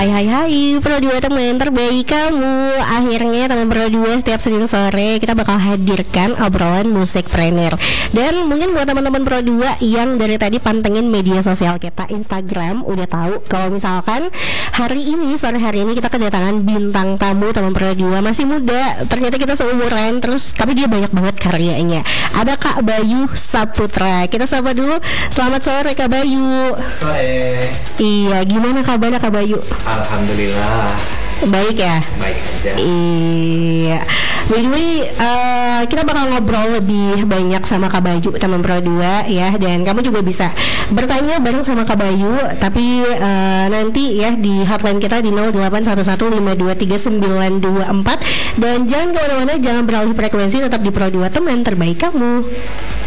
Hai Pro 2 teman terbaik kamu. Akhirnya teman Pro 2 setiap Senin sore kita bakal hadirkan obrolan musik trainer. Dan mungkin buat teman-teman Pro 2 yang dari tadi pantengin media sosial kita Instagram udah tahu kalau misalkan sore hari ini kita kedatangan bintang tamu teman Pro 2. Masih muda, ternyata kita seumuran terus tapi dia banyak banget karyanya. Ada Kak Bayu Saputra. Kita sapa dulu. Selamat sore Kak Bayu. Sore. Iya, gimana kabarnya Kak Bayu? Alhamdulillah. Baik ya? Baik aja. Iya. By the way, kita bakal ngobrol lebih banyak sama Kak Bayu teman Pro 2 ya. Dan kamu juga bisa bertanya bareng sama Kak Bayu. Tapi nanti ya di hotline kita di 0811523924. Dan jangan kemana-mana, jangan beralih frekuensi, tetap di Pro 2 teman terbaik kamu.